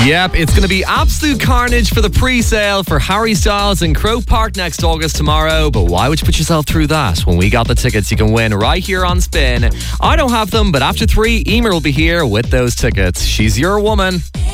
Yep, it's going to be absolute carnage for the pre-sale for Harry Styles in Croke Park next August tomorrow. But why would you put yourself through that when we got the tickets you can win right here on Spin? I don't have them, but after 3, Emer will be here with those tickets. She's your woman.